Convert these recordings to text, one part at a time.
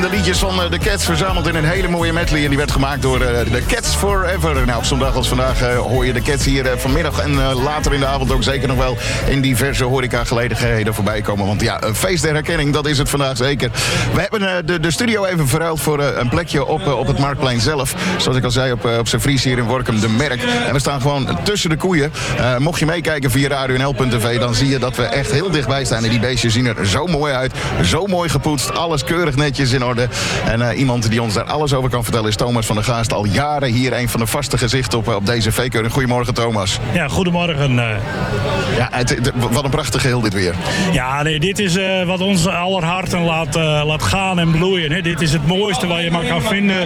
bekende liedjes van de Cats verzameld in een hele mooie medley. En die werd gemaakt door de Cats Forever. Nou, op zo'n dag als vandaag hoor je de Cats hier vanmiddag en later in de avond ook zeker nog wel in diverse horecagelegenheden voorbij komen. Want ja, een feest der herkenning, dat is het vandaag zeker. We hebben de studio even verruild voor een plekje op het Marktplein zelf. Zoals ik al zei, op zijn Fries hier in Workum, de Merk. En we staan gewoon tussen de koeien. Mocht je meekijken via radionl.tv, dan zie je dat we echt heel dichtbij staan. En die beestjes zien er zo mooi uit. Zo mooi gepoetst. Alles keurig netjes in orde. En iemand die ons daar alles over kan vertellen is Thomas van der Gaast. Al jaren hier een van de vaste gezichten op deze veekeuring. Goedemorgen, Thomas. Ja, goedemorgen. Ja, wat een prachtig geheel dit weer. Ja, nee, dit is wat ons aller harten laat gaan en bloeien. Hè. Dit is het mooiste wat je maar kan vinden.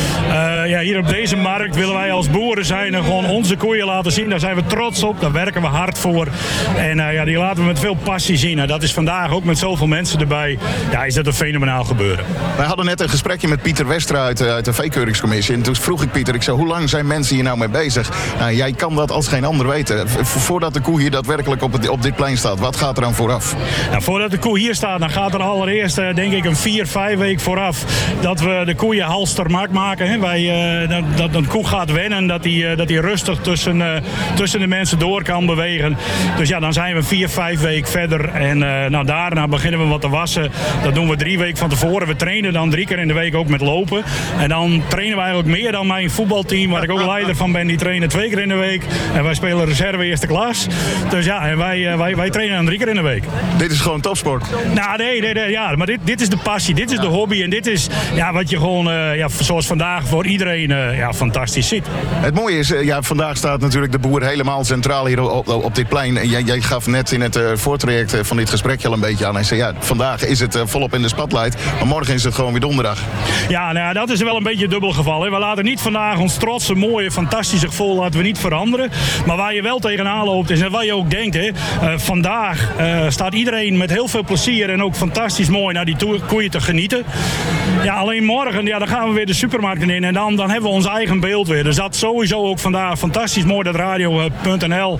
Ja, hier op deze markt willen wij als boeren zijn en gewoon onze koeien laten zien. Daar zijn we trots op, daar werken we hard voor. En ja, die laten we met veel passie zien. En dat is vandaag ook met zoveel mensen erbij. Ja, is dat een fenomenaal gebeuren. Wij hadden net een gesprekje met Pieter Westra uit de veekeuringscommissie. En toen vroeg ik Pieter, ik zei, hoe lang zijn mensen hier nou mee bezig? Nou, jij kan dat als geen ander weten. Voordat de koe hier daadwerkelijk op dit plein staat, wat gaat er dan vooraf? Nou, voordat de koe hier staat, dan gaat er allereerst denk ik een 4-5 weken vooraf dat we de koeien halstermak maken. Hè. Dat een koe gaat wennen, dat die rustig tussen de mensen door kan bewegen. Dus ja, dan zijn we 4-5 weken verder. En daarna beginnen we wat te wassen. Dat doen we 3 weken van tevoren. We trainen dan 3 keer in de week ook met lopen. En dan trainen we eigenlijk meer dan mijn voetbalteam, waar ik ook leider van ben. Die trainen 2 keer in de week. En wij spelen reserve eerste klas. Dus ja, en wij trainen dan 3 keer in de week. Dit is gewoon topsport. Nou, nee, ja, maar dit is de passie. Dit is de hobby. En dit is wat je gewoon, zoals vandaag, voor iedereen fantastisch ziet. Het mooie is, vandaag staat natuurlijk de boer helemaal centraal hier op dit plein. En jij gaf net in het voortraject van dit gesprekje al een beetje aan. Hij zei, ja, vandaag is het volop in de spotlight. Maar morgen is het gewoon weer donderdag. Ja, nou, dat is wel een beetje een dubbel geval. Hè. We laten niet vandaag ons trotse, mooie, fantastische gevoel laten we niet veranderen. Maar waar je wel tegenaan loopt is, en wat je ook denkt, hè, vandaag staat iedereen met heel veel plezier en ook fantastisch mooi naar die koeien te genieten. Ja, alleen morgen, dan gaan we weer de supermarkten in en dan hebben we ons eigen beeld weer. Dus dat sowieso ook vandaag fantastisch mooi dat radio.nl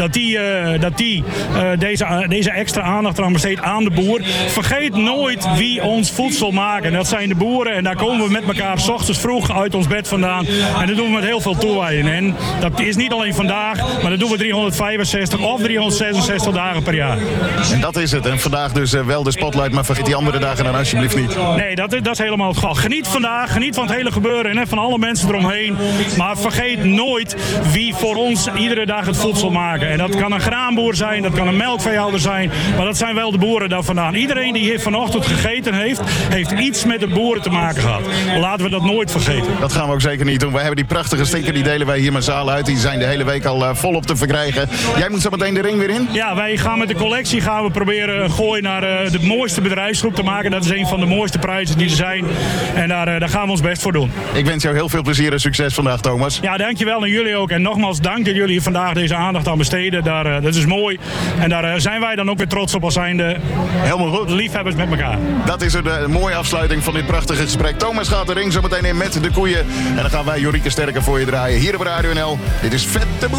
dat die deze extra aandacht eraan besteedt aan de boer. Vergeet nooit wie ons voedsel maken. Dat zijn de boeren en daar komen we met elkaar 's ochtends vroeg uit ons bed vandaan. En dat doen we met heel veel toewijding. En dat is niet alleen vandaag, maar dat doen we 365 of 366 dagen per jaar. En dat is het. En vandaag dus wel de spotlight, maar vergeet die andere dagen dan alsjeblieft niet. Nee, dat is helemaal het geval. Geniet vandaag, geniet van het hele gebeuren en van alle mensen eromheen. Maar vergeet nooit wie voor ons iedere dag het voedsel maken. En dat kan een graanboer zijn, dat kan een melkveehouder zijn. Maar dat zijn wel de boeren daar vandaan. Iedereen die hier vanochtend gegeten heeft iets met de boeren te maken gehad. Laten we dat nooit vergeten. Dat gaan we ook zeker niet doen. Wij hebben die prachtige sticker, die delen wij hier massaal uit. Die zijn de hele week al volop te verkrijgen. Jij moet zo meteen de ring weer in? Ja, wij gaan met de collectie proberen een gooi naar de mooiste bedrijfsgroep te maken. Dat is een van de mooiste prijzen die er zijn. En daar gaan we ons best voor doen. Ik wens jou heel veel plezier en succes vandaag, Thomas. Ja, dankjewel en jullie ook. En nogmaals, dank dat jullie vandaag deze aandacht aan besteden. Dat is mooi. En daar zijn wij dan ook weer trots op als zijnde helemaal goed. Liefhebbers met elkaar. Dat is een mooie afsluiting van dit prachtige gesprek. Thomas gaat de ring zo meteen in met de koeien. En dan gaan wij Jorieke Sterker voor je draaien hier op Radio NL. Dit is Vet de Boer.